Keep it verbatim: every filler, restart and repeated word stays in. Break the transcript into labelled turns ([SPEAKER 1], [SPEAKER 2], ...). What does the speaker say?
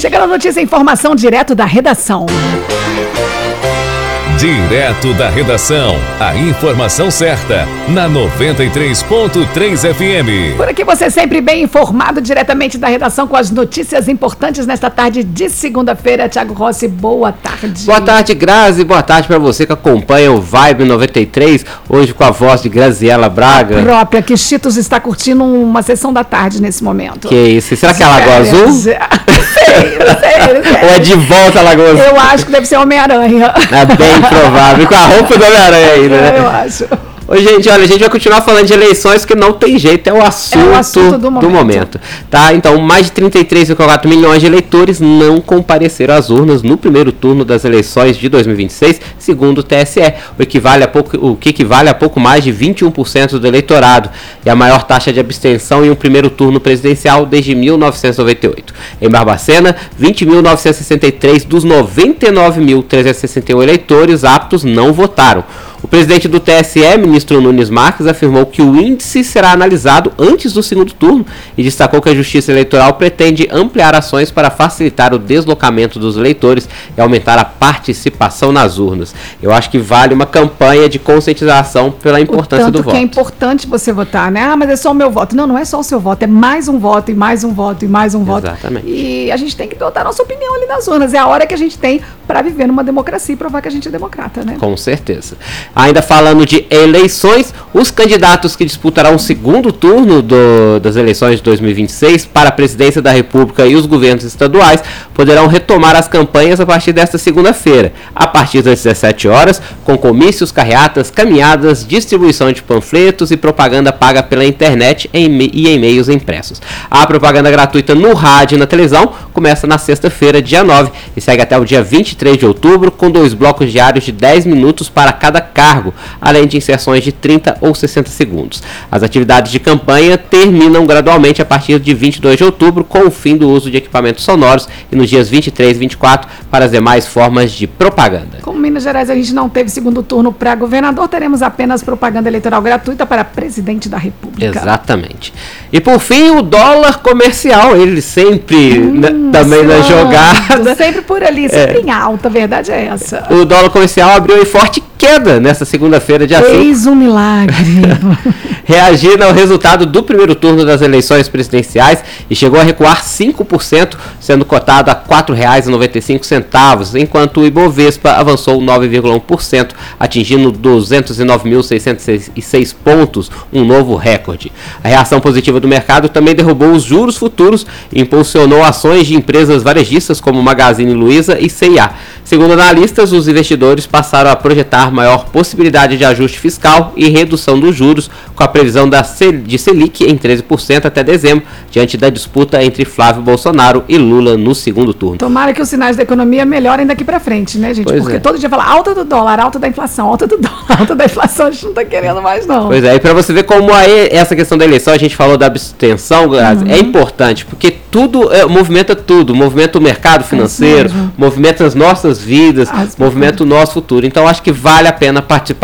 [SPEAKER 1] Chegando a notícia e informação direto da redação.
[SPEAKER 2] Direto da redação, a informação certa, na noventa e três ponto três F M.
[SPEAKER 1] Por aqui você sempre bem informado diretamente da redação com as notícias importantes nesta tarde de segunda-feira. Thiago Rossi, boa tarde.
[SPEAKER 3] Boa tarde, Grazi, boa tarde para você que acompanha o Vibe noventa e três, hoje com a voz de Graziela Braga.
[SPEAKER 1] A própria, que Cheetos está curtindo uma sessão da tarde nesse momento.
[SPEAKER 3] Que isso, será que é a Lagoa Azul?
[SPEAKER 1] Sei, sei, sei.
[SPEAKER 3] Ou é de volta a Lagoa Azul?
[SPEAKER 1] Eu acho que deve ser Homem-Aranha.
[SPEAKER 3] É bem provável, com a roupa do Homem-Aranha ainda, né?
[SPEAKER 1] Eu acho.
[SPEAKER 3] Ô, gente, olha, a gente vai continuar falando de eleições que não tem jeito, é o assunto,
[SPEAKER 1] é o assunto do, momento.
[SPEAKER 3] do momento. Tá? Então, mais de trinta e três vírgula quatro milhões de eleitores não compareceram às urnas no primeiro turno das eleições de dois mil e vinte e seis, segundo o T S E, o, equivale a pouco, o que equivale a pouco mais de vinte e um por cento do eleitorado, e a maior taxa de abstenção em um primeiro turno presidencial desde mil novecentos e noventa e oito. Em Barbacena, vinte mil novecentos e sessenta e três dos noventa e nove mil trezentos e sessenta e um eleitores aptos não votaram. O presidente do T S E, ministro Nunes Marques, afirmou que o índice será analisado antes do segundo turno e destacou que a Justiça Eleitoral pretende ampliar ações para facilitar o deslocamento dos eleitores e aumentar a participação nas urnas. Eu acho que vale uma campanha de conscientização pela importância do voto.
[SPEAKER 1] Que é importante você votar, né? Ah, mas é só o meu voto. Não, não é só o seu voto, é mais um voto e mais um voto e mais um voto.
[SPEAKER 3] Exatamente.
[SPEAKER 1] E a gente tem que botar a nossa opinião ali nas urnas. É a hora que a gente tem para viver numa democracia e provar que a gente é democrata, né?
[SPEAKER 3] Com certeza. Ainda falando de eleições, os candidatos que disputarão o segundo turno do, das eleições de dois mil e vinte e seis para a presidência da República e os governos estaduais poderão retomar as campanhas a partir desta segunda-feira, a partir das dezessete horas, com comícios, carreatas, caminhadas, distribuição de panfletos e propaganda paga pela internet e em meios impressos. A propaganda gratuita no rádio e na televisão começa na sexta-feira, dia nove, e segue até o dia vinte e três de outubro, com dois blocos diários de dez minutos para cada cargo, além de inserções de trinta ou sessenta segundos. As atividades de campanha terminam gradualmente a partir de vinte e dois de outubro, com o fim do uso de equipamentos sonoros, e nos dias vinte e três e vinte e quatro para as demais formas de propaganda.
[SPEAKER 1] Como em Minas Gerais a gente não teve segundo turno para governador, teremos apenas propaganda eleitoral gratuita para presidente da República.
[SPEAKER 3] Exatamente. E por fim, o dólar comercial, ele sempre hum, né, também na jogada.
[SPEAKER 1] Sempre por ali, sempre é. em alta, a verdade é essa.
[SPEAKER 3] O dólar comercial abriu em forte queda nessa segunda-feira, dia cinco.
[SPEAKER 1] Fez um milagre.
[SPEAKER 3] Reagindo ao resultado do primeiro turno das eleições presidenciais e chegou a recuar cinco por cento, sendo cotado a quatro reais e noventa e cinco centavos, enquanto o Ibovespa avançou nove vírgula um por cento, atingindo duzentos e nove mil seiscentos e seis pontos, um novo recorde. A reação positiva do mercado também derrubou os juros futuros e impulsionou ações de empresas varejistas como Magazine Luiza e C e A. Segundo analistas, os investidores passaram a projetar maior possibilidade de ajuste fiscal e redução dos juros, com a previsão da de Selic em treze por cento até dezembro, diante da disputa entre Flávio Bolsonaro e Lula no segundo turno.
[SPEAKER 1] Tomara que os sinais da economia melhorem daqui para frente, né, gente?
[SPEAKER 3] Pois
[SPEAKER 1] Porque
[SPEAKER 3] é.
[SPEAKER 1] todo dia fala alta do dólar, alta da inflação, alta do dólar, alta da inflação, a gente não tá querendo mais, não.
[SPEAKER 3] Pois é, e para você ver como aí, essa questão da eleição, a gente falou da abstenção, uhum. é importante, porque tudo é, movimenta tudo, movimenta o mercado financeiro, é movimenta as nossas vidas, as movimenta o nosso futuro. Então, acho que vale a pena participar